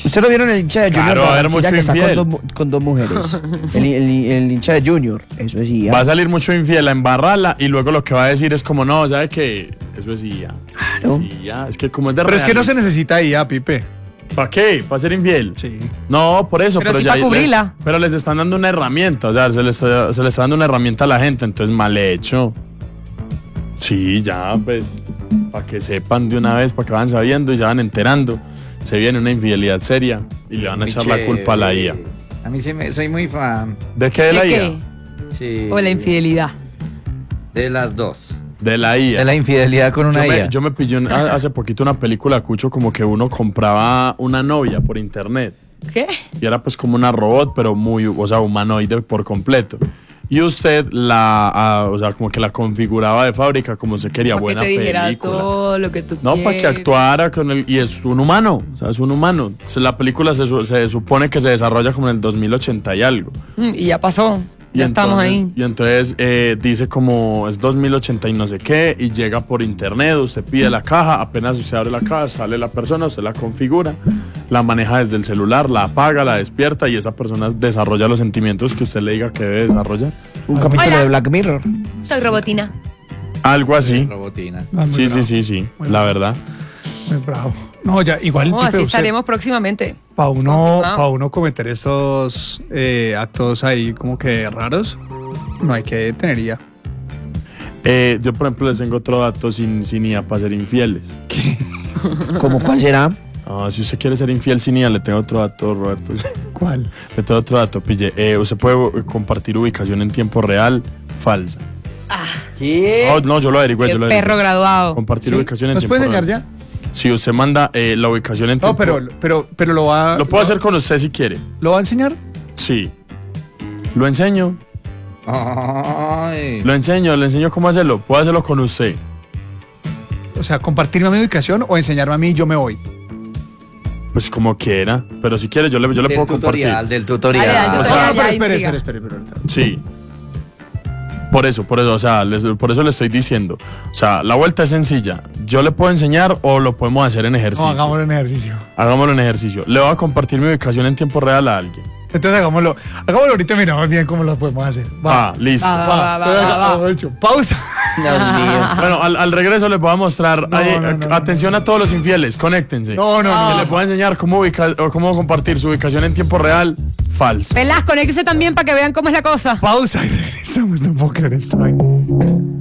¿Usted lo vieron el hincha de Junior? Claro, va a haber mucho que está infiel. con dos mujeres. El hincha de Junior, eso es IA. Va a salir mucho infiel a embarrarla y luego lo que va a decir es como, no, ¿sabe qué? Eso es IA. Claro. Sí, ya, es que como es de Pero es que no se realista. necesita IA, Pipe. ¿Para qué? ¿Para ser infiel? Sí. No, por eso. Pero sí ya para cubrirla. pero les están dando una herramienta, o sea, se les está dando una herramienta a la gente, entonces mal hecho. Sí, ya, pues, para que sepan de una vez, para que vayan sabiendo y se van enterando. Se viene una infidelidad seria y le van a echar la culpa a la IA. A mí soy muy fan. ¿De qué de la ¿De IA? qué? Sí. O la infidelidad. De las dos. De la IA. De la infidelidad con una IA. Yo me pillé hace poquito una película, Cucho, como que uno compraba una novia por internet. ¿Qué? Y era pues como una robot, pero muy, o sea, humanoide por completo. Y usted o sea, como que la configuraba de fábrica como se quería, Para buena que te dijera película. todo lo que tú No, quieres. para que actuara con él. Y es un humano, o sea, es un humano. O sea, la película se supone que se desarrolla como en el 2080 y algo. Y ya pasó. Y Ya estamos entonces- ahí. Y entonces dice como es 2080 y no sé qué, y llega por internet, usted pide la caja, apenas usted abre la caja, sale la persona, usted la configura, la maneja desde el celular, la apaga, la despierta y esa persona desarrolla los sentimientos que usted le diga que debe desarrollar. Un capítulo Hola. de Black Mirror. Soy robotina. Algo así. Robotina. Ah, muy bravo, Sí, Muy la bravo. verdad. Muy bravo. No, ya, igual, No, Pipe, así usted, estaremos próximamente. para Confirmado. uno cometer esos actos ahí como que raros, no hay que tener IA. Yo, por ejemplo, les tengo otro dato sin IA para ser infieles. ¿Cómo cuál será? Si usted quiere ser infiel sin IA, le tengo otro dato, Roberto. ¿Cuál? Le tengo otro dato, pille. Usted puede compartir ubicación en tiempo real falsa. ¿Qué? No, yo lo averigüé. El perro graduado. Compartir ubicación en ¿Nos tiempo puede real. enseñar ya? Si usted manda la ubicación en No, tiempo pero lo va Lo puedo hacer con usted si quiere. ¿Lo va a enseñar? Sí. Lo enseño. Ay. Le enseño cómo hacerlo. Puedo hacerlo con usted. O sea, compartirme mi ubicación o enseñarme a mí y yo me voy. Pues como quiera. Pero si quiere, yo le puedo compartir. Del tutorial. Ay, ay, O yo sea, todavía pero espere, intriga. espere. Sí. Por eso, o sea, por eso le estoy diciendo. O sea, la vuelta es sencilla. Yo le puedo enseñar o lo podemos hacer en ejercicio. No, hagámoslo en ejercicio. Hagámoslo en ejercicio. Le voy a compartir mi ubicación en tiempo real a alguien. Entonces hagámoslo ahorita, miramos bien cómo lo podemos hacer. Va. Listo. Va. Hagamos hecho. Pausa. Dios mío. Bueno, al regreso les voy a mostrar. Atención a todos los infieles, conéctense. No. Que les voy a enseñar cómo compartir su ubicación en tiempo real falsa. Pelas, conéctese también para que vean cómo es la cosa. Pausa y regresamos. No puedo creer esto.